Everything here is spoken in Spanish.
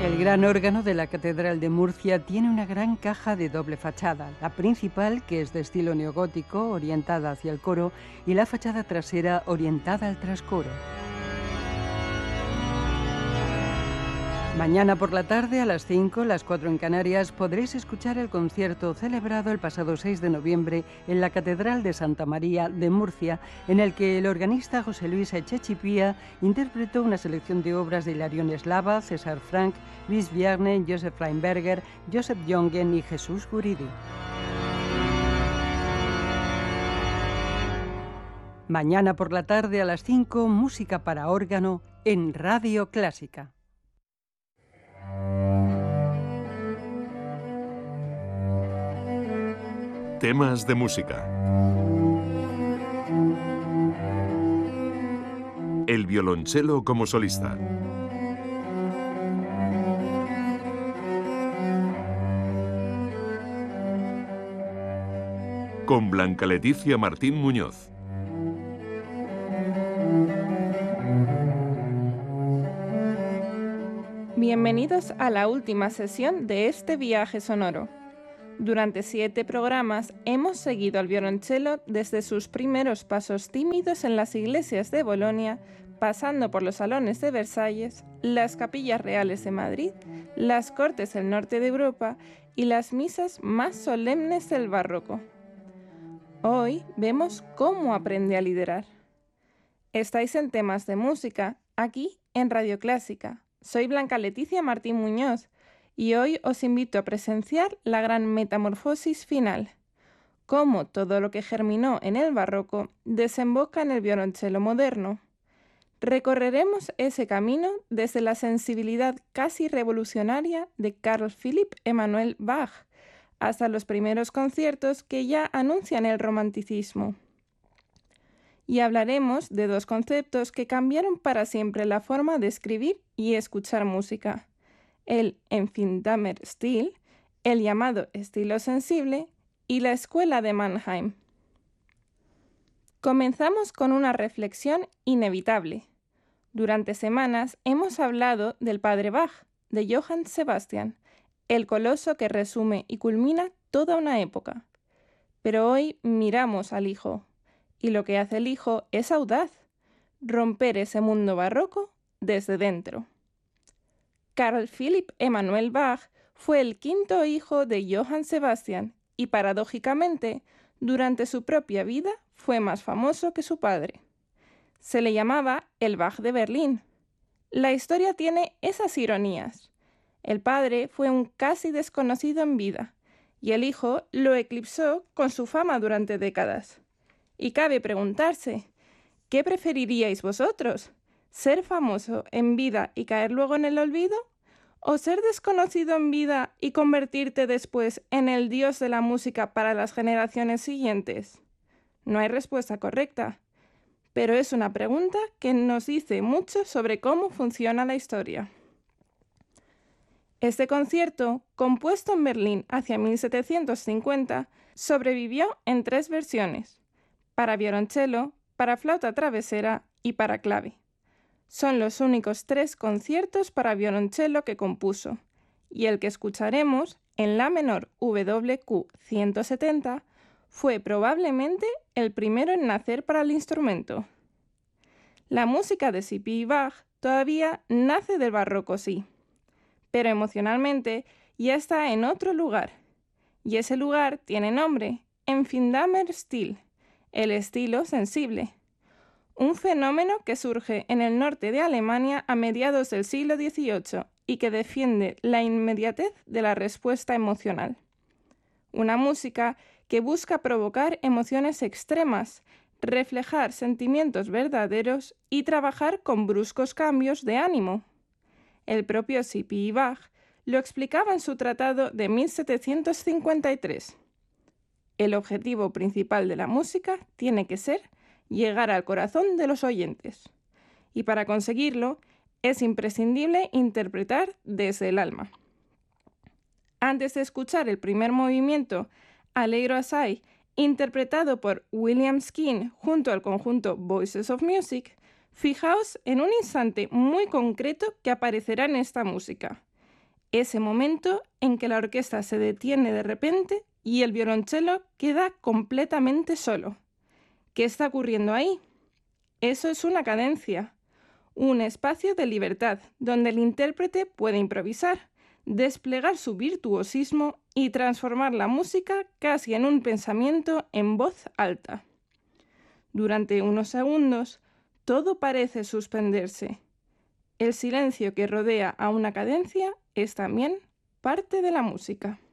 El gran órgano de la Catedral de Murcia tiene una gran caja de doble fachada, la principal, que es de estilo neogótico, orientada hacia el coro, y la fachada trasera, orientada al trascoro. Mañana por la tarde, a las 5, las 4 en Canarias, podréis escuchar el concierto celebrado el pasado 6 de noviembre en la Catedral de Santa María de Murcia, en el que el organista José Luis Echechipía interpretó una selección de obras de Hilarión Eslava, César Franck, Luis Vierne, Joseph Reinberger, Joseph Jongen y Jesús Guridi. Mañana por la tarde, a las 5, música para órgano en Radio Clásica. Temas de música. El violonchelo como solista. Con Blanca Leticia Martín Muñoz. Bienvenidos a la última sesión de este viaje sonoro. Durante 7 programas hemos seguido al violonchelo desde sus primeros pasos tímidos en las iglesias de Bolonia, pasando por los salones de Versalles, las capillas reales de Madrid, las cortes del norte de Europa y las misas más solemnes del barroco. Hoy vemos cómo aprende a liderar. Estáis en Temas de Música, aquí en Radio Clásica. Soy Blanca Leticia Martín Muñoz y hoy os invito a presenciar la gran metamorfosis final, cómo todo lo que germinó en el barroco desemboca en el violonchelo moderno. Recorreremos ese camino desde la sensibilidad casi revolucionaria de Carl Philipp Emanuel Bach hasta los primeros conciertos que ya anuncian el romanticismo. Y hablaremos de 2 conceptos que cambiaron para siempre la forma de escribir y escuchar música: el Empfindsamer-Stil, el llamado estilo sensible, y la escuela de Mannheim. Comenzamos con una reflexión inevitable. Durante semanas hemos hablado del padre Bach, de Johann Sebastian, el coloso que resume y culmina toda una época. Pero hoy miramos al hijo, y lo que hace el hijo es audaz: romper ese mundo barroco desde dentro. Carl Philipp Emanuel Bach fue el 5º hijo de Johann Sebastian y, paradójicamente, durante su propia vida fue más famoso que su padre. Se le llamaba el Bach de Berlín. La historia tiene esas ironías. El padre fue un casi desconocido en vida y el hijo lo eclipsó con su fama durante décadas. Y cabe preguntarse, ¿qué preferiríais vosotros? ¿Ser famoso en vida y caer luego en el olvido? ¿O ser desconocido en vida y convertirte después en el dios de la música para las generaciones siguientes? No hay respuesta correcta, pero es una pregunta que nos dice mucho sobre cómo funciona la historia. Este concierto, compuesto en Berlín hacia 1750, sobrevivió en 3 versiones: para violonchelo, para flauta travesera y para clave. Son los únicos 3 conciertos para violonchelo que compuso, y el que escucharemos, en la menor WQ 170, fue probablemente el primero en nacer para el instrumento. La música de Sipi y Bach todavía nace del barroco, sí, pero emocionalmente ya está en otro lugar, y ese lugar tiene nombre: Empfindsamer-Stil, el estilo sensible. Un fenómeno que surge en el norte de Alemania a mediados del siglo XVIII y que defiende la inmediatez de la respuesta emocional. Una música que busca provocar emociones extremas, reflejar sentimientos verdaderos y trabajar con bruscos cambios de ánimo. El propio Sipi y Bach lo explicaba en su tratado de 1753. El objetivo principal de la música tiene que ser llegar al corazón de los oyentes, y para conseguirlo es imprescindible interpretar desde el alma. Antes de escuchar el primer movimiento, Allegro Assai, interpretado por William Skeen junto al conjunto Voices of Music, fijaos en un instante muy concreto que aparecerá en esta música. ese momento en que la orquesta se detiene de repente y el violonchelo queda completamente solo. ¿Qué está ocurriendo ahí? Eso es una cadencia, un espacio de libertad donde el intérprete puede improvisar, desplegar su virtuosismo y transformar la música casi en un pensamiento en voz alta. Durante unos segundos, todo parece suspenderse. El silencio que rodea a una cadencia es también parte de la música.